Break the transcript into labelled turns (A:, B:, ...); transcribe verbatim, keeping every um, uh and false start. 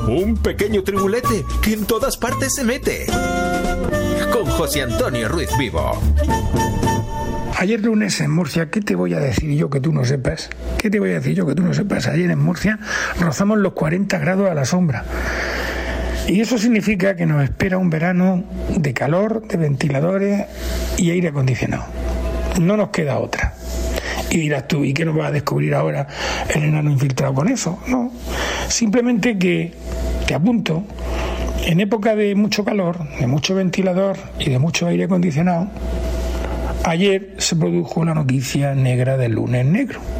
A: Un pequeño tribulete que en todas partes se mete. Con José Antonio Ruiz Vivo.
B: Ayer lunes en Murcia, ¿qué te voy a decir yo que tú no sepas? ¿Qué te voy a decir yo que tú no sepas? Ayer en Murcia rozamos los cuarenta grados a la sombra. Y eso significa que nos espera un verano de calor, de ventiladores y aire acondicionado. No nos queda otra. Y dirás tú, ¿y qué nos va a descubrir ahora el enano infiltrado con eso? No, simplemente que te apunto, en época de mucho calor, de mucho ventilador y de mucho aire acondicionado, ayer se produjo la noticia negra del lunes negro.